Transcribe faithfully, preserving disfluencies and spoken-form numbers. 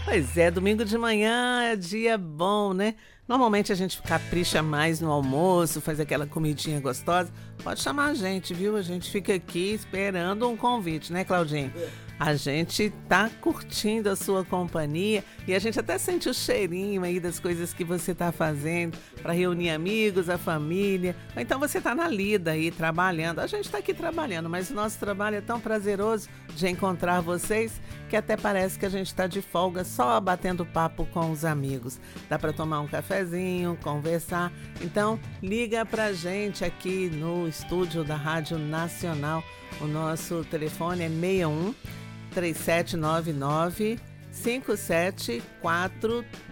Pois é, domingo de manhã é dia bom, né? Normalmente a gente capricha mais no almoço, faz aquela comidinha gostosa. Pode chamar a gente, viu? A gente fica aqui esperando um convite, né, Claudinho? A gente tá curtindo a sua companhia e a gente até sente o cheirinho aí das coisas que você tá fazendo para reunir amigos, a família. Ou então você tá na lida aí trabalhando. A gente tá aqui trabalhando, mas o nosso trabalho é tão prazeroso de encontrar vocês que até parece que a gente tá de folga só batendo papo com os amigos. Dá para tomar um cafezinho, conversar. Então, liga pra gente aqui no estúdio da Rádio Nacional. O nosso telefone é seis um três sete nove nove cinco sete quatro